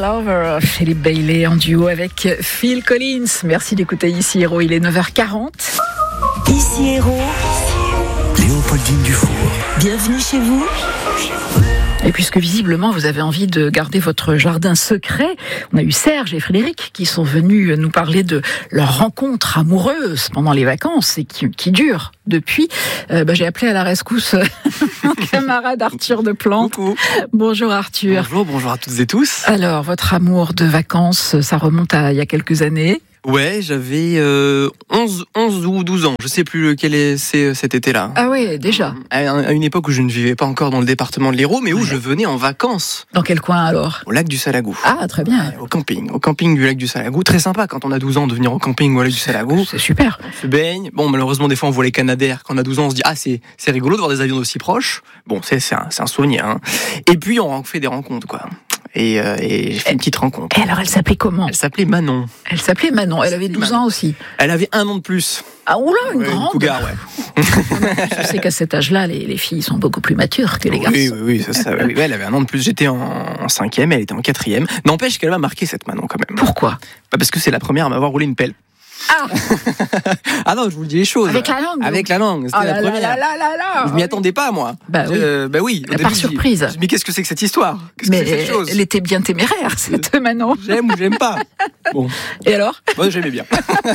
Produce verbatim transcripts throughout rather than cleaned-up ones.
Lover, Philippe Bailey en duo avec Phil Collins. Merci d'écouter Ici Héros, il est neuf heures quarante. Ici Héros, Léopoldine Dufour. Bienvenue chez vous. Et puisque visiblement vous avez envie de garder votre jardin secret, on a eu Serge et Frédéric qui sont venus nous parler de leur rencontre amoureuse pendant les vacances et qui, qui dure depuis. Euh, bah, j'ai appelé à la rescousse mon camarade Arthur de Plante. Coucou. Bonjour Arthur. Bonjour, bonjour à toutes et tous. Alors, votre amour de vacances, ça remonte à il y a quelques années. Ouais, j'avais euh, onze, onze ou douze ans, je sais plus lequel est, c'est cet été-là. Ah ouais, déjà. À une époque où je ne vivais pas encore dans le département de l'Hérault, mais où ouais. je venais en vacances. Dans quel coin alors ? Au lac du Salagou. Ah, très bien. Ouais, au camping, au camping du lac du Salagou. Très sympa quand on a douze ans de venir au camping au lac du Salagou. C'est super. On se baigne. Bon, malheureusement, des fois, on voit les Canadair. Quand on a douze ans, on se dit, ah, c'est, c'est rigolo de voir des avions aussi proches. Bon, c'est, c'est, un, c'est un souvenir. Hein. Et puis, on fait des rencontres, quoi. Et, euh, et j'ai fait une petite rencontre. Et alors, elle s'appelait comment ? Elle s'appelait Manon. Elle s'appelait Manon. Elle, elle avait douze Manon. Ans aussi. Elle avait un an de plus. Ah, oula, une ouais, grande. Une cougar, ouais. Je sais qu'à cet âge-là, les, les filles sont beaucoup plus matures que les garçons. Oui, oui, oui, ça, ça, oui. Ouais, elle avait un an de plus. J'étais en, en cinquième, elle était en quatrième. N'empêche qu'elle m'a marqué cette Manon quand même. Pourquoi ? Bah parce que c'est la première à m'avoir roulé une pelle. Ah Ah non, je vous le dis les choses. Avec la langue. Avec la langue, c'était oh la première. Là, là, là, là. Je m'y attendais pas, moi. Bah oui. Euh, bah oui. Par surprise. Je dis, mais qu'est-ce que c'est que cette histoire ? Qu'est-ce mais que c'est que cette chose ? Elle était bien téméraire, cette Manon. J'aime ou j'aime pas. Bon. Et alors ? Moi, j'aimais bien.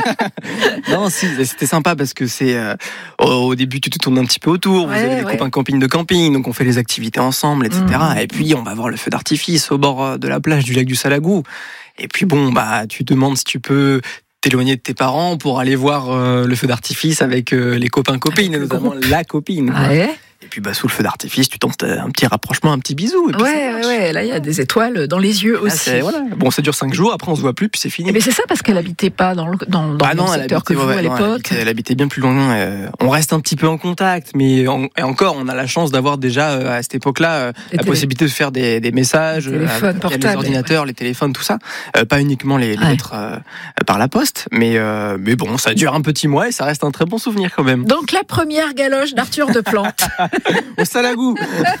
Non, si, c'était sympa parce que c'est euh, au début tu te tournes un petit peu autour. Ouais, vous avez des ouais. copains camping de camping, donc on fait les activités ensemble, et cetera. Mmh. Et puis on va voir le feu d'artifice au bord de la plage du lac du Salagou. Et puis bon, bah tu te demandes si tu peux t'éloigner de tes parents pour aller voir euh, le feu d'artifice avec euh, les copains copines, et notamment la copine. Ah ouais. Et puis bah, sous le feu d'artifice, tu tentes un petit rapprochement, un petit bisou. Et puis ouais, ouais, ouais, là il y a des étoiles dans les yeux là, aussi. Voilà. Bon, ça dure cinq jours, après on se voit plus, puis c'est fini. Mais c'est ça parce qu'elle habitait pas dans le, dans, dans ah le non, même secteur habitait, que vous ouais, à non, l'époque. Elle habitait, elle habitait bien plus loin. Euh, on reste un petit peu en contact, mais en, et encore, on a la chance d'avoir déjà euh, à cette époque-là euh, la télé... possibilité de faire des, des messages, les téléphones portables, les ordinateurs, ouais. les téléphones, tout ça. Euh, pas uniquement les, les ouais. lettres euh, par la poste, mais euh, mais bon, ça dure un petit mois et ça reste un très bon souvenir quand même. Donc la première galoche d'Arthur de Plante au Salagou.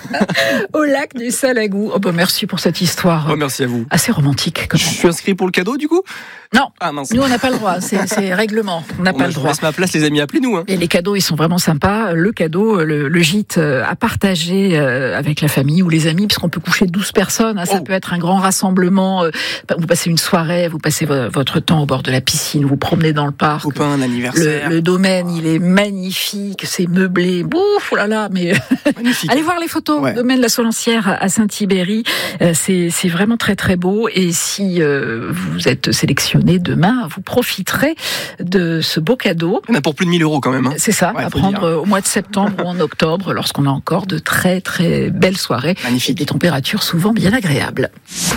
Au lac du Salagou. Oh bah merci pour cette histoire. Oh, merci à vous. Assez romantique. Quand Je suis inscrit pour le cadeau du coup ? Non. Ah, mince. Nous on n'a pas le droit. C'est, c'est règlement. On n'a pas a, le droit. Je laisse ma place, les amis, appelez-nous. Hein. Et les cadeaux, ils sont vraiment sympas. Le cadeau, le, le gîte à partager avec la famille ou les amis, puisqu'on peut coucher douze personnes. Ça oh. peut être un grand rassemblement. Vous passez une soirée, vous passez votre temps au bord de la piscine, vous promenez dans le parc. Copain, un anniversaire. Le, le domaine, il est magnifique, c'est meublé. Bouf, oh là là, mais magnifique. Allez voir les photos. Ouais. Domaine de la Solancière à Saint-Ibéry, c'est, c'est vraiment très très beau. Et si euh, vous êtes sélectionné demain, vous profiterez de ce beau cadeau. On a pour plus de mille euros quand même. Hein. C'est ça, ouais, à prendre dire. Au mois de septembre ou en octobre, lorsqu'on a encore de très très belles soirées. Magnifique. Et des températures souvent bien agréables.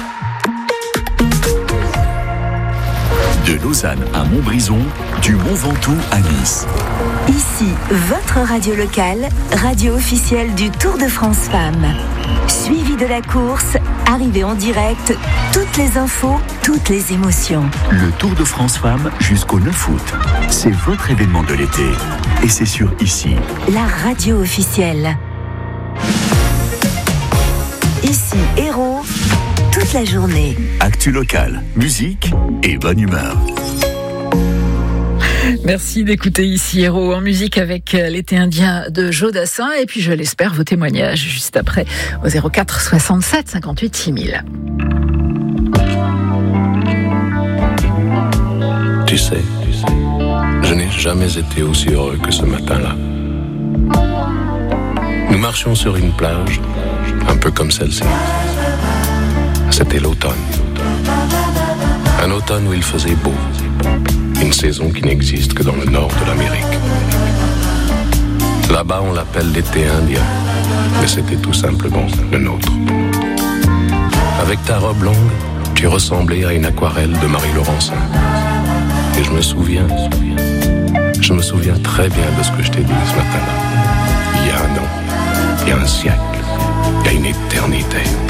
De Lausanne à Montbrison, du Mont Ventoux à Nice. Ici, votre radio locale, radio officielle du Tour de France Femmes. Suivi de la course, arrivée en direct, toutes les infos, toutes les émotions. Le Tour de France Femmes jusqu'au neuf août. C'est votre événement de l'été. Et c'est sur Ici. La radio officielle. Ici, Héros, toute la journée. Actu locale, musique et bonne humeur. Merci d'écouter Ici Héros en musique avec l'été indien de Joe Dassin et puis je l'espère vos témoignages juste après au zéro quatre soixante-sept cinquante-huit six mille. Tu sais, je n'ai jamais été aussi heureux que ce matin-là. Nous marchions sur une plage, un peu comme celle-ci. C'était l'automne. Un automne où il faisait beau. Une saison qui n'existe que dans le nord de l'Amérique. Là-bas, on l'appelle l'été indien, mais c'était tout simplement le nôtre. Avec ta robe longue, tu ressemblais à une aquarelle de Marie Laurencin. Et je me souviens, je me souviens très bien de ce que je t'ai dit ce matin-là. Il y a un an, il y a un siècle, il y a une éternité.